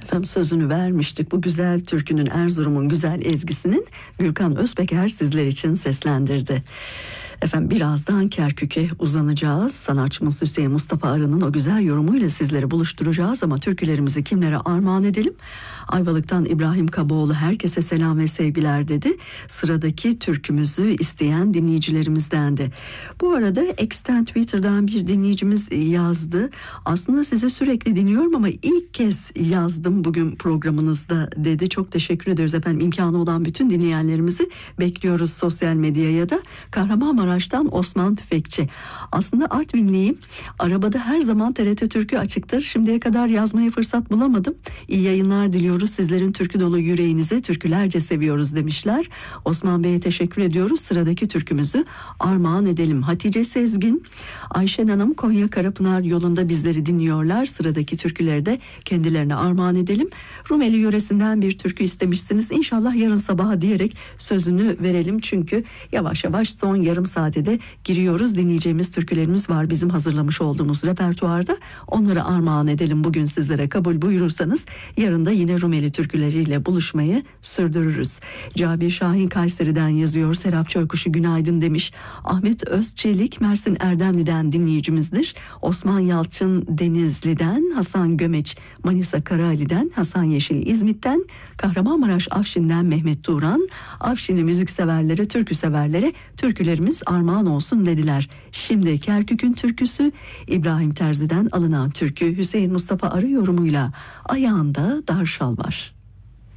Efendim sözünü vermiştik. Bu güzel türkünün, Erzurum'un güzel ezgisinin Gürkan Özpeker sizler için seslendirdi. Efendim birazdan Kerkük'e uzanacağız. Sanatçımız Hüseyin Mustafa Arı'nın o güzel yorumuyla sizleri buluşturacağız. Ama türkülerimizi kimlere armağan edelim? Ayvalık'tan İbrahim Kaboğlu herkese selam ve sevgiler dedi. Sıradaki türkümüzü isteyen dinleyicilerimizdendi. Bu arada X'ten Twitter'dan bir dinleyicimiz yazdı. Aslında size sürekli dinliyorum ama ilk kez yazdım bugün programınızda dedi. Çok teşekkür ederiz efendim. İmkanı olan bütün dinleyenlerimizi bekliyoruz sosyal medyaya da. Kahramanmaraş'tan Osman Tüfekçi. Aslında Artvinliyim. Arabada her zaman TRT Türkü açıktır. Şimdiye kadar yazmaya fırsat bulamadım. İyi yayınlar diliyoruz. Sizlerin türkü dolu yüreğinize türkülerce seviyoruz demişler. Osman Bey'e teşekkür ediyoruz. Sıradaki türkümüzü armağan edelim. Hatice Sezgin, Ayşen Hanım Konya Karapınar yolunda bizleri dinliyorlar. Sıradaki türküleri de kendilerine armağan edelim. Rumeli yöresinden bir türkü istemişsiniz. İnşallah yarın sabaha diyerek sözünü verelim. Çünkü yavaş yavaş son yarım saate de giriyoruz. Dinleyeceğimiz türkülerimiz var bizim hazırlamış olduğumuz repertuarda. Onları armağan edelim bugün sizlere, kabul buyurursanız. Yarın da yine Rumeli türküleriyle buluşmayı sürdürürüz. Cabir Şahin Kayseri'den yazıyor. Serap Çöykuşu günaydın demiş. Ahmet Özçelik Mersin Erdemli'den dinleyicimizdir. Osman Yalçın Denizli'den, Hasan Gömeç Manisa Karaali'den, Hasan Yeşil İzmit'ten, Kahramanmaraş Afşin'den Mehmet Turan, Afşinli müzikseverlere, türkü severlere türkülerimiz armağan olsun dediler. Şimdi Kerkük'ün türküsü, İbrahim Terzi'den alınan türkü, Hüseyin Mustafa Arı yorumuyla Ayağında Dar Şal Var.